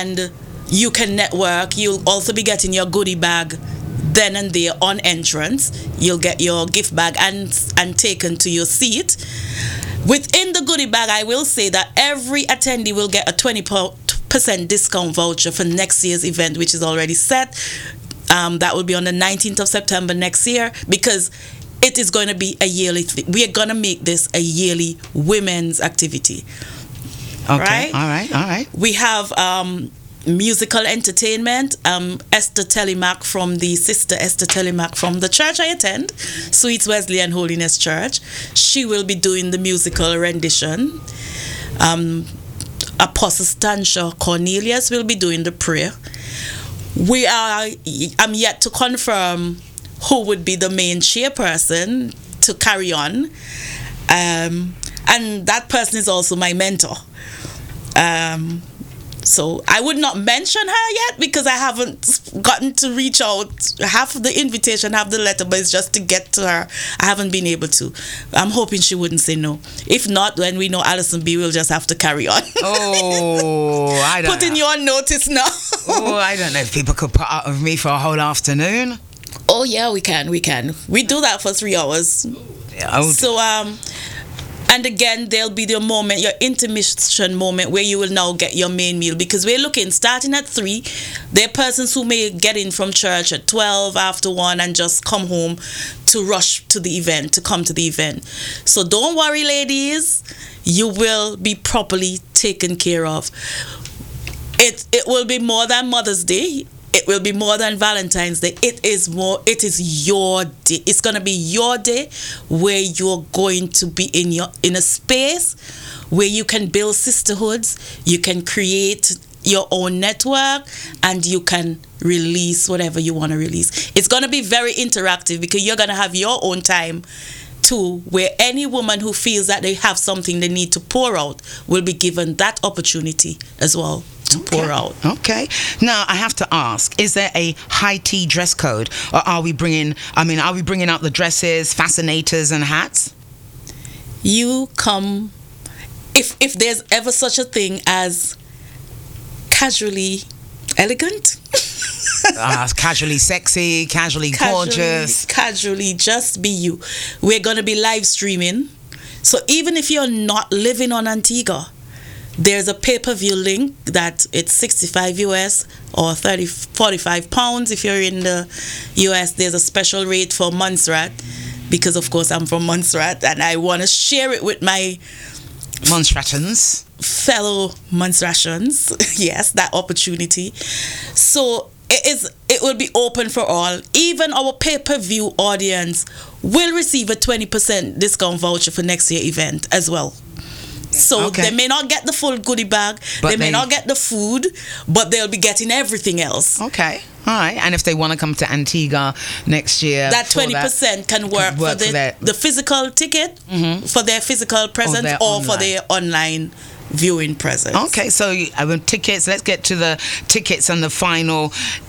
and you can network. You'll also be getting your goodie bag then and there on entrance. You'll get your gift bag and taken to your seat. Within the goodie bag, I will say that every attendee will get a 20% discount voucher for next year's event, which is already set. That will be on the 19th of September next year, because it is going to be a yearly we are going to make this a yearly women's activity. Okay. Right? All right. We have musical entertainment. Esther Telemack from the Sister Esther Telemack from the church I attend, Sweets Wesleyan Holiness Church. She will be doing the musical rendition. Apostle Stansha Cornelius will be doing the prayer. I'm yet to confirm who would be the main chairperson to carry on. And that person is also my mentor. So I would not mention her yet because I haven't gotten to reach out. Half of the invitation, half the letter, but it's just to get to her. I haven't been able to. I'm hoping she wouldn't say no. If not, then we know Alison B will just have to carry on. Oh, I don't Putting you on notice now. Oh, I don't know if people could put up with me for a whole afternoon. Oh, yeah, we can. We do that for 3 hours. Yeah, so, and again, there'll be the moment, your intermission moment, where you will now get your main meal, because we're looking, starting at 3, there are persons who may get in from church at 12, after 1, and just come home to rush to the event, to come to the event. So don't worry, ladies, you will be properly taken care of. It will be more than Mother's Day. It will be more than Valentine's Day. It is your day. It's going to be your day where you're going to be in a space where you can build sisterhoods, you can create your own network, and you can release whatever you want to release. It's going to be very interactive because you're going to have your own time too, where any woman who feels that they have something they need to pour out will be given that opportunity as well. Pour out. Okay. Now I have to ask: is there a high tea dress code, or are we bringing out the dresses, fascinators, and hats? You come, if there's ever such a thing as casually elegant, casually sexy, casually gorgeous, casually just be you. We're gonna be live streaming, so even if you're not living on Antigua, there's a pay-per-view link that it's $65 US or 45 pounds if you're in the US. There's a special rate for Montserrat because, of course, I'm from Montserrat and I want to share it with my Montserratans, fellow Montserratans. Yes, that opportunity. So it will be open for all. Even our pay-per-view audience will receive a 20% discount voucher for next year's event as well. So they may not get the full goodie bag, but they may not get the food, but they'll be getting everything else. Okay. All right. And if they want to come to Antigua next year, that 20% can work for the physical ticket, for their physical presence, or for their online viewing presence. Okay, so tickets. Let's get to the tickets and the final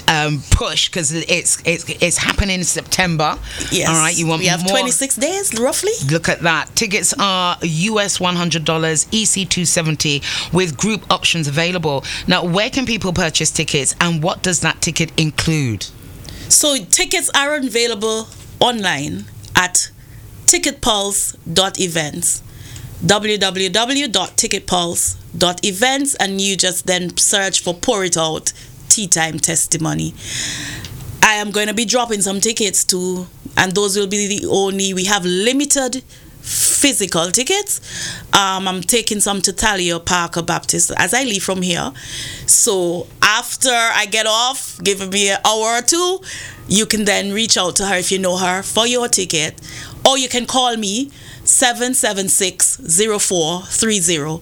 push, because it's happening in September. Yes. All right. We have 26 days roughly. Look at that. Tickets are US $100, EC $270, with group options available. Now, where can people purchase tickets, and what does that ticket include? So tickets are available online at ticketpulse.events. www.ticketpulse.events, and you just then search for Pour It Out Tea Time Testimony. I am going to be dropping some tickets too, and those will be we have limited physical tickets. I'm taking some to Thalia Parker Baptist as I leave from here. So after I get off, give me an hour or two, you can then reach out to her if you know her for your ticket, or you can call me 776-0430.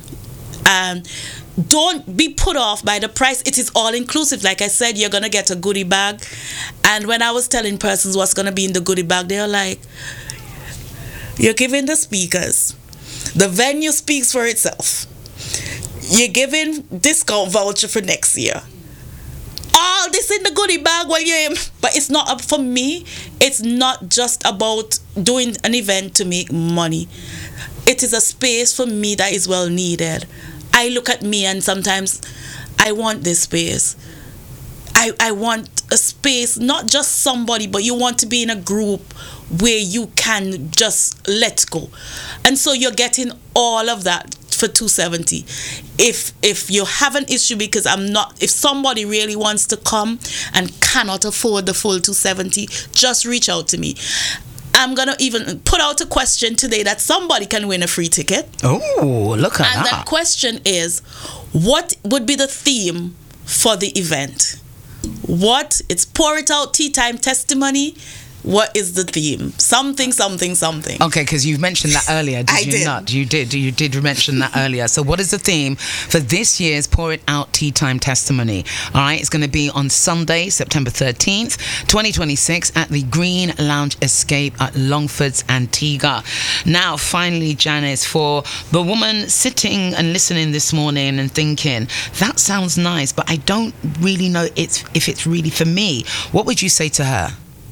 Don't be put off by the price. It is all inclusive. Like I said, you're gonna get a goodie bag. And when I was telling persons what's gonna be in the goodie bag, they're like, you're giving the speakers. The venue speaks for itself. You're giving discount voucher for next year. All this in the goodie bag but it's not up for me. It's not just about doing an event to make money. It is a space for me that is well needed. I look at me and sometimes I want this space. I want a space, not just somebody, but you want to be in a group where you can just let go. And so you're getting all of that for $270. If you have an issue, because if somebody really wants to come and cannot afford the full $270, just reach out to me. I'm going to even put out a question today that somebody can win a free ticket. Oh, look at that. And that question is, what would be the theme for the event? It's Pour It Out Tea Time Testimony. What is the theme? Something. Okay, because you mentioned that earlier, did you not? You did mention that earlier. So what is the theme for this year's Pour It Out Tea Time Testimony? All right, it's going to be on Sunday, September 13th, 2026 at the Green Lounge Escape at Longford's Antigua. Now, finally, Janice, for the woman sitting and listening this morning and thinking, that sounds nice, but I don't really know if it's really for me, what would you say to her?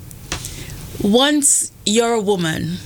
Once you're a woman,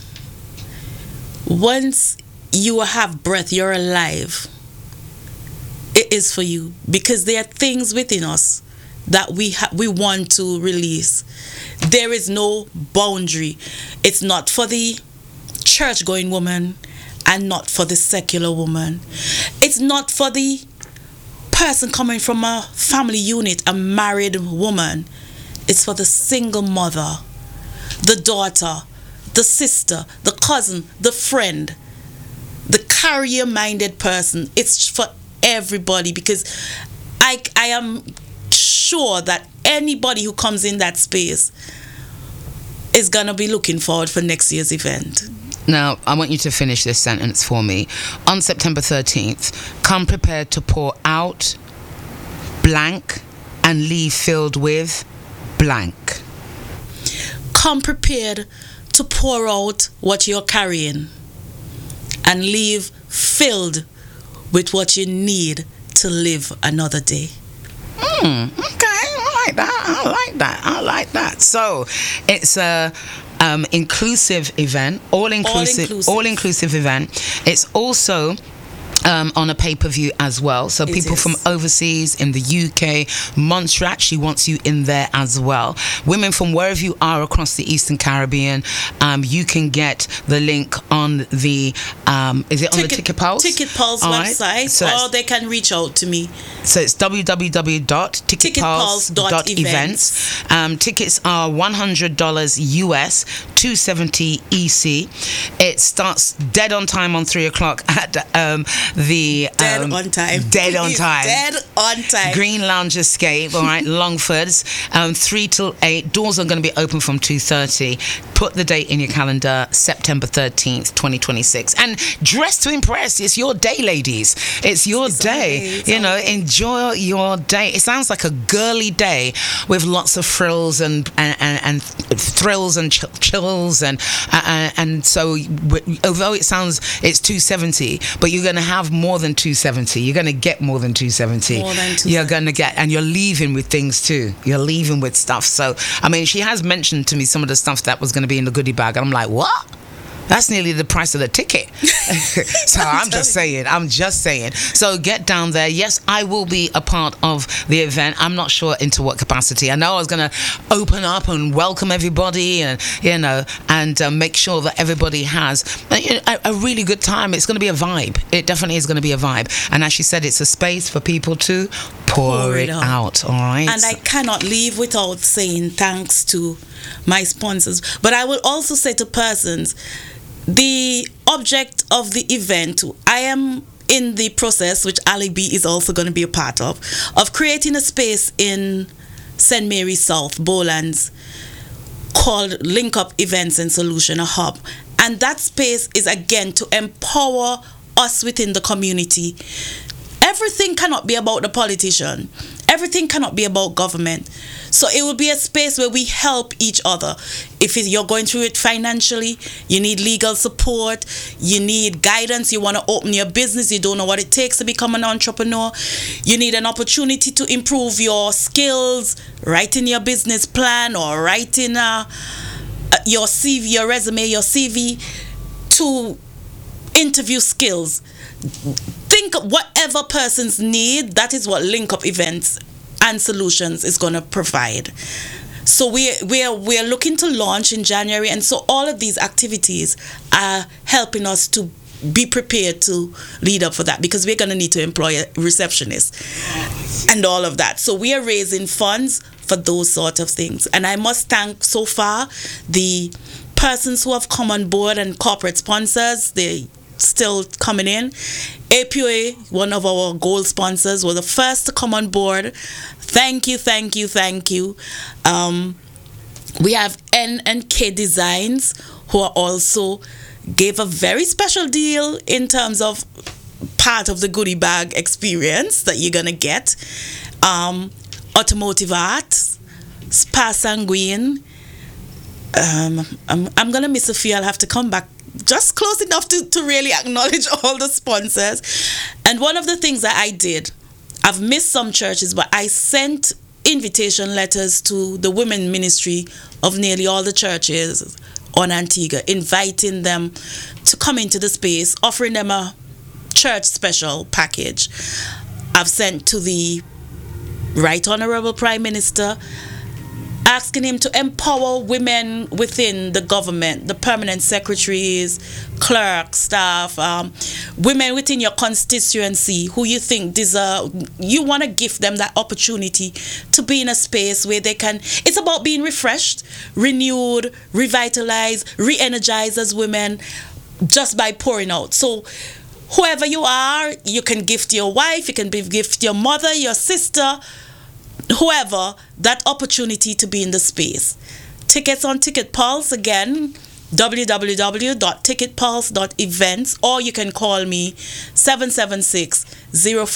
once you have breath, you're alive, it is for you, because there are things within us that we want to release. There is no boundary. It's not for the church-going woman and not for the secular woman. It's not for the person coming from a family unit, a married woman. It's for the single mother, the daughter, the sister, the cousin, the friend, the career-minded person. It's for everybody, because I am sure that anybody who comes in that space is going to be looking forward for next year's event. Now, I want you to finish this sentence for me. On September 13th, come prepared to pour out blank and leave filled with blank. Come prepared to pour out what you're carrying and leave filled with what you need to live another day. Okay, I like that. So it's a inclusive event, all inclusive event. It's also on a pay-per-view as well, so people from overseas, in the UK, Montserrat, she wants you in there as well. Women from wherever you are across the Eastern Caribbean, you can get the link on the is it on the Ticket Pulse? Ticket Pulse website, so or they can reach out to me. So it's www.ticketpulse.events. Tickets are $100 US, $270 EC. It starts dead on time on 3:00 at the dead on time Green Lounge Escape, all right, Longford's, 3 till 8. Doors are going to be open from 2:30. Put the date in your calendar, September 13th, 2026, and dress to impress. It's your day, ladies. It's your day. Enjoy your day. It sounds like a girly day with lots of frills and thrills and chills and so although it's $270, but you're going to have more than $270. You're going to get more than $270. You're going to get, and you're leaving with things too. You're leaving with stuff. So, I mean, she has mentioned to me some of the stuff that was going to be in the goodie bag, and I'm like, what? That's nearly the price of the ticket. So I'm just saying. So get down there. Yes, I will be a part of the event. I'm not sure into what capacity. I know I was going to open up and welcome everybody and make sure that everybody has a really good time. It's going to be a vibe. It definitely is going to be a vibe. And as she said, it's a space for people to pour it out. All right. And I cannot leave without saying thanks to my sponsors. But I will also say to persons, the object of the event, I am in the process, which Ali B is also going to be a part of creating a space in St. Mary's South, Bowlands, called Link Up Events and Solution, a hub. And that space is, again, to empower us within the community. Everything cannot be about the politician. Everything cannot be about government. So it will be a space where we help each other. If you're going through it financially, you need legal support, you need guidance, you want to open your business, you don't know what it takes to become an entrepreneur, you need an opportunity to improve your skills, writing your business plan or writing your CV, your resume, your CV, to interview skills. Think whatever persons need, that is what Link Up Events and Solutions is going to provide. So we're looking to launch in January, and so all of these activities are helping us to be prepared to lead up for that, because we're going to need to employ a receptionist and all of that. So we are raising funds for those sort of things. And I must thank so far the persons who have come on board and corporate sponsors. They still coming in. APOA, one of our gold sponsors, was the first to come on board. Thank you. We have N&K Designs, who are also gave a very special deal in terms of part of the goodie bag experience that you're gonna get. Automotive Arts, Spa Sanguine. I'm gonna miss a few. I'll have to come back just close enough to really acknowledge all the sponsors. And one of the things that I did, I've missed some churches, but I sent invitation letters to the women ministry of nearly all the churches on Antigua, inviting them to come into the space, offering them a church special package. I've sent to the Right Honorable Prime Minister, asking him to empower women within the government, the permanent secretaries, clerks, staff, women within your constituency who you think deserve, you want to give them that opportunity to be in a space where they can, it's about being refreshed, renewed, revitalized, re-energized as women just by pouring out. So whoever you are, you can gift your wife, you can gift your mother, your sister, whoever, that opportunity to be in the space. Tickets on Ticket Pulse, again, www.ticketpulse.events, or you can call me 776